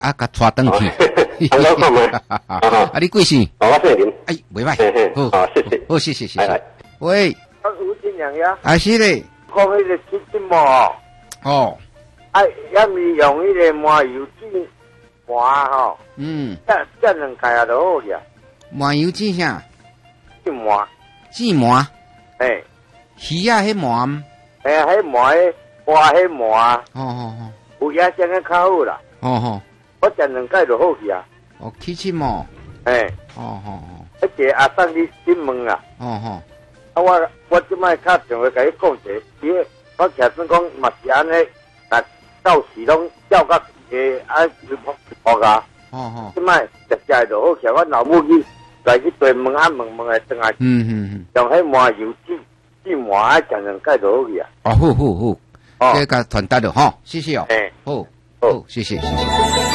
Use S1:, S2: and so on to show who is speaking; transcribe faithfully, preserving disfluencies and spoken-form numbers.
S1: 啊，甲带转去。
S2: 安怎看嘛？
S1: 啊，你贵姓？
S2: 哦，我姓林。
S1: 哎，袂歹。好，
S2: 好，谢谢。
S1: 好，谢谢，谢谢。喂，
S3: 啊，有真样呀？
S1: 啊，是嘞。
S3: 讲迄个七七毛哦。
S1: 哦。
S3: 啊，要是用迄个麻油煎麻吼。
S1: 嗯。
S3: 这这两开啊就好了。
S1: 麻油煎啥？
S3: 煎麻。
S1: 煎麻。
S3: 诶。
S1: 鱼啊，迄麻。
S3: 诶，迄麻诶，花迄麻。
S1: 哦哦哦。
S3: 有野生诶较好啦。
S1: 哦哦。
S3: 我食两盖就好去啊。
S1: 哦，七七毛。
S3: 诶。
S1: 哦哦哦。
S3: 一个阿送你新问啊。
S1: 哦哦。
S3: 啊，我我即摆较想要甲你讲者，伊我假算讲嘛是安尼，啊到时拢照甲诶啊就好个。
S1: 哦哦。
S3: 即摆食食就好起，我老母去来去对问啊问问诶，等下。
S1: 嗯嗯嗯。
S3: 用迄麻油煎煎麻啊，食两盖就好去啊。
S1: 哦，好好好。哦。这个传达了哈，谢谢哦。
S3: 诶。
S1: 好。好，谢谢谢谢。